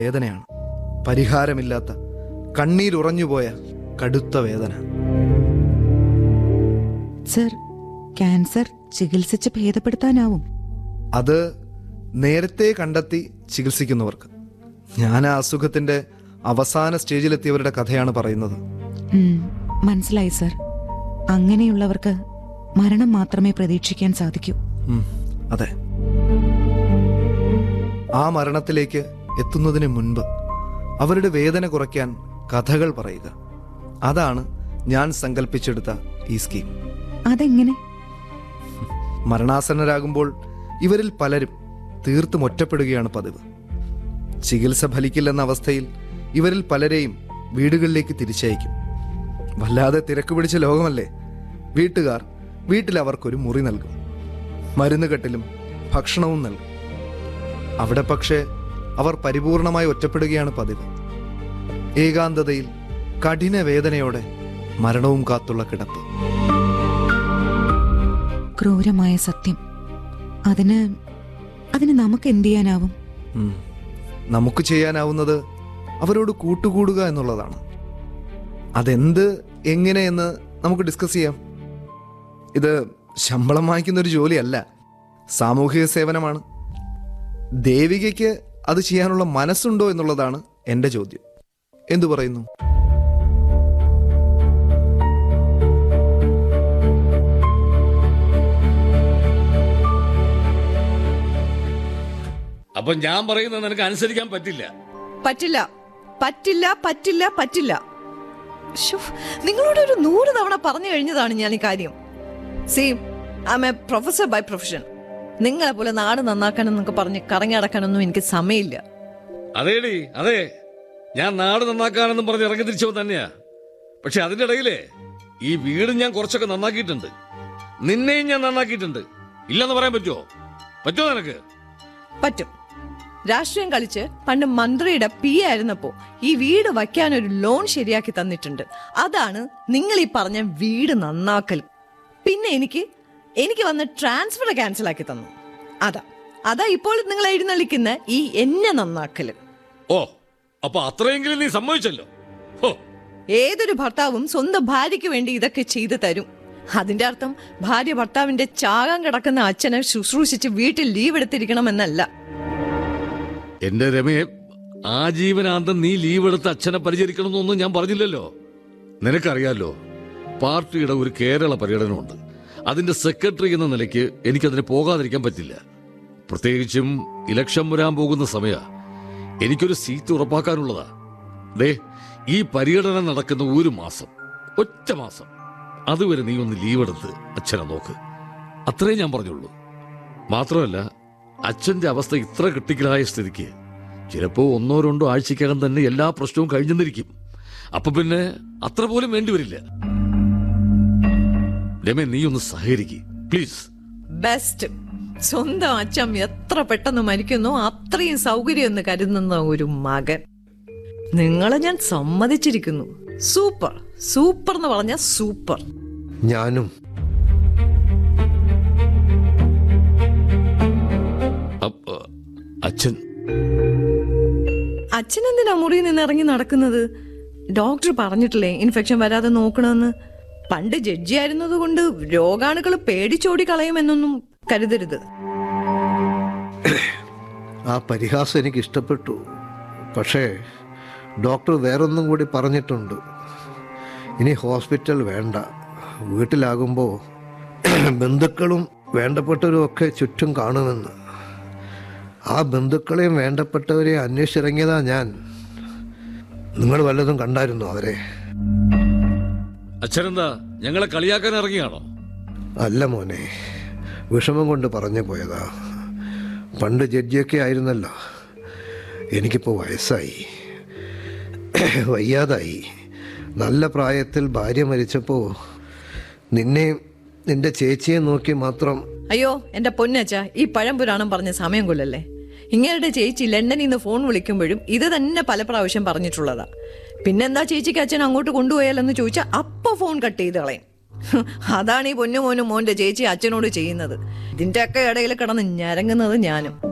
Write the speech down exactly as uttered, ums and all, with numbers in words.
വേദനയാണ്. പരിഹാരമില്ലാത്ത, കണ്ണീരുറഞ്ഞുപോയ കടുത്ത വേദന. സർ, ക്യാൻസർ ചികിത്സിച്ച് ഭേദപ്പെടുത്താനാവും. അത് നേരത്തെ കണ്ടെത്തി ചികിത്സിക്കുന്നവർക്ക്. ഞാൻ ആ അസുഖത്തിന്റെ അവസാന സ്റ്റേജിലെത്തിയവരുടെ കഥയാണ് പറയുന്നത്. മനസ്സിലായി സർ. അങ്ങനെയുള്ളവർക്ക് മരണം മാത്രമേ പ്രതീക്ഷിക്കാൻ സാധിക്കൂ. അതെ. ആ മരണത്തിലേക്ക് എത്തുന്നതിന് മുൻപ് അവരുടെ വേദന കുറയ്ക്കാൻ കഥകൾ പറയുക. അതാണ് ഞാൻ സങ്കല്പിച്ചെടുത്ത ഈ സ്കീം. അതെങ്ങനെ? മരണാസന്നരാകുമ്പോൾ ഇവരിൽ പലരും തീർത്തും ഒറ്റപ്പെടുകയാണ് പതിവ്. ചികിത്സ ഫലിക്കില്ലെന്ന അവസ്ഥയിൽ ഇവരിൽ പലരെയും വീടുകളിലേക്ക് തിരിച്ചയക്കും. വല്ലാതെ തിരക്ക് പിടിച്ച ലോകമല്ലേ. വീട്ടുകാർ വീട്ടിൽ അവർക്കൊരു മുറി നൽകും, മരുന്നുകെട്ടിലും ഭക്ഷണവും നൽകും. അവിടെ പക്ഷേ അവർ പരിപൂർണമായി ഒറ്റപ്പെടുകയാണ് പതിവ്. ഏകാന്തതയിൽ കഠിന വേദനയോടെ മരണവും കാത്തുള്ള കിടപ്പ്. ക്രൂരമായ സത്യം. അതിന് അതിന് നമുക്ക് എന്ത് ചെയ്യാനാവും? നമുക്ക് ചെയ്യാനാവുന്നത് അവരോട് കൂട്ടുകൂടുക എന്നുള്ളതാണ്. അതെന്ത്, എങ്ങനെയെന്ന് നമുക്ക് ഡിസ്കസ് ചെയ്യാം. ഇത് ശമ്പളം വാങ്ങിക്കുന്ന ഒരു ജോലിയല്ല, സാമൂഹിക സേവനമാണ്. ദേവികയ്ക്ക് അത് ചെയ്യാനുള്ള മനസ്സുണ്ടോ എന്നുള്ളതാണ് എൻ്റെ ചോദ്യം. എന്തു പറയുന്നു? അപ്പൊ ഞാൻ പറയുന്നത് നിനക്ക് അനുസരിക്കാൻ പറ്റില്ല. പറ്റില്ല പറ്റില്ല പറ്റില്ല പറ്റില്ല. നിങ്ങളോട് ഒരു നൂറ് തവണ പറഞ്ഞു കഴിഞ്ഞതാണ് ഞാൻ ഈ കാര്യം. See, I am a professor by profession. നിങ്ങളെ പോലെ നാട് നന്നാക്കാനെന്നൊക്കെ പറഞ്ഞ് കറങ്ങി നടക്കാനൊന്നും എനിക്ക് സമയമില്ല. അതേടി, അതെ, ഞാൻ നാട് നന്നാക്കാനെന്നും പറഞ്ഞ് ഇറങ്ങി തിരിച്ചവൻ തന്നെയാ. പക്ഷെ അതിന്റെ ഇടയിലേ ഈ വീട് ഞാൻ കുറച്ചൊക്കെ നന്നാക്കിയിട്ടുണ്ട്. നിന്നെയും ഞാൻ നന്നാക്കിയിട്ടുണ്ട്. ഇല്ലെന്ന് പറയാൻ പറ്റുമോ? പറ്റുമോ നിനക്ക്? പറ്റും. രാഷ്ട്രീയം കളിച്ച് പണ്ട് മന്ത്രിയുടെ പി ആയിരുന്നപ്പോ ഈ വീട് വയ്ക്കാനൊരു ലോൺ ശരിയാക്കി തന്നിട്ടുണ്ട്. അതാണ് നിങ്ങൾ ഈ പറഞ്ഞ വീട് നന്നാക്കൽ. പിന്നെ എനിക്ക് എനിക്ക് വന്ന ട്രാൻസ്ഫർ ക്യാൻസൽ ആക്കി തന്നു. അതാ അതാ ഇപ്പോൾ നിങ്ങൾ എഴുന്നള്ളിക്കുന്ന ഈ എന്നെ നന്നാക്കല്. ഓ, അപ്പൊ അത്രയെങ്കിലും നീ സമ്മതിച്ചല്ലോ. ഏതൊരു ഭർത്താവും സ്വന്തം ഭാര്യയ്ക്ക് വേണ്ടി ഇതൊക്കെ ചെയ്തു തരും. അതിന്റെ അർത്ഥം ഭാര്യ ഭർത്താവിന്റെ ചാകാൻ കിടക്കുന്ന അച്ഛനെ ശുശ്രൂഷിച്ച് വീട്ടിൽ ലീവ് എടുത്തിരിക്കണമെന്നല്ല. എന്റെ രമയെ, ആജീവനാന്തം നീ ലീവ് എടുത്ത് അച്ഛനെ പരിചരിക്കണമെന്നൊന്നും ഞാൻ പറഞ്ഞില്ലല്ലോ. നിനക്കറിയാലോ, പാർട്ടിയുടെ ഒരു കേരള പര്യടനമുണ്ട്. അതിന്റെ സെക്രട്ടറി എന്ന നിലയ്ക്ക് എനിക്കതിന് പോകാതിരിക്കാൻ പറ്റില്ല. പ്രത്യേകിച്ചും ഇലക്ഷൻ വരാൻ പോകുന്ന സമയ എനിക്കൊരു സീറ്റ് ഉറപ്പാക്കാനുള്ളതാ. ദേ, ഈ പര്യടനം നടക്കുന്ന ഒരു മാസം, ഒറ്റ മാസം, അതുവരെ നീ ഒന്ന് ലീവ് എടുത്ത് അച്ഛനെ നോക്ക്. അത്രേ ഞാൻ പറഞ്ഞുള്ളൂ. മാത്രമല്ല, അച്ഛന്റെ അവസ്ഥ ഇത്ര ക്രിട്ടിക്കലായ സ്ഥിതിക്ക് ചിലപ്പോ ഒന്നോ രണ്ടോ ആഴ്ചക്കകം തന്നെ എല്ലാ പ്രശ്നവും കഴിഞ്ഞെന്നിരിക്കും. അപ്പൊ പിന്നെ അത്ര പോലും വേണ്ടിവരില്ല. രമേ, നീ ഒന്ന് സഹകരിക്ക് പ്ലീസ്. ബെസ്റ്റ്. സ്വന്തം അച്ഛൻ എത്ര പെട്ടെന്ന് മരിക്കുന്നോ അത്രയും സൗകര്യം എന്ന് കരുതുന്ന ഒരു മകൻ. നിങ്ങളെ ഞാൻ സമ്മതിച്ചിരിക്കുന്നു. സൂപ്പർ സൂപ്പർ എന്ന് പറഞ്ഞ സൂപ്പർ. ഞാനും അച്ഛൻ അച്ഛൻ എന്തിനാ മുറിയിൽ നിന്ന് ഇറങ്ങി നടക്കുന്നത്? ഡോക്ടർ പറഞ്ഞിട്ടില്ലേ ഇൻഫെക്ഷൻ വരാതെ നോക്കണമെന്ന്. പണ്ട് ജഡ്ജി ആയിരുന്നത് കൊണ്ട് രോഗാണുക്കൾ പേടിച്ചോടി കളയുമെന്നൊന്നും കരുതരുത്. ആ പരിഹാസം എനിക്ക് ഇഷ്ടപ്പെട്ടു. പക്ഷേ ഡോക്ടർ വേറൊന്നും കൂടി പറഞ്ഞിട്ടുണ്ട്. ഇനി ഹോസ്പിറ്റൽ വേണ്ട, വീട്ടിലാകുമ്പോൾ ബന്ധുക്കളും വേണ്ടപ്പെട്ടവരും ഒക്കെ ചുറ്റും കാണുമെന്ന്. ആ ബന്ധുക്കളെയും വേണ്ടപ്പെട്ടവരെയും അന്വേഷിച്ചിറങ്ങിയതാ ഞാൻ. നിങ്ങൾ വല്ലതും കണ്ടായിരുന്നോ അവരെ? അച്ഛനെന്താ ഞങ്ങളെ കളിയാക്കാൻ ഇറങ്ങിയാണോ? അല്ല മോനെ, വിഷമം കൊണ്ട് പറഞ്ഞു പോയതാ. പണ്ട് ജഡ്ജിയൊക്കെ ആയിരുന്നല്ലോ. എനിക്കിപ്പോൾ വയസ്സായി, വയ്യാതായി. നല്ല പ്രായത്തിൽ ഭാര്യ മരിച്ചപ്പോൾ നിന്നെയും നിന്റെ ചേച്ചിയെ നോക്കി മാത്രം. അയ്യോ എന്റെ പൊന്നച്ച, ഈ പഴംപുരാണം പറഞ്ഞ സമയം കൊല്ലല്ലേ. ഇങ്ങയുടെ ചേച്ചി ലണ്ടനിൽ നിന്ന് ഫോൺ വിളിക്കുമ്പോഴും ഇത് തന്നെ പല പ്രാവശ്യം പറഞ്ഞിട്ടുള്ളതാ. പിന്നെന്താ ചേച്ചിക്ക് അച്ഛൻ അങ്ങോട്ട് കൊണ്ടുപോയാലെന്ന് ചോദിച്ചാൽ അപ്പൊ ഫോൺ കട്ട് ചെയ്ത് കളയും. അതാണ് ഈ പൊന്നു മോനും മോന്റെ ചേച്ചി അച്ഛനോട് ചെയ്യുന്നത്. ഇതിന്റെ ഒക്കെ ഇടയിൽ കിടന്ന് ഞരങ്ങുന്നത് ഞാനും.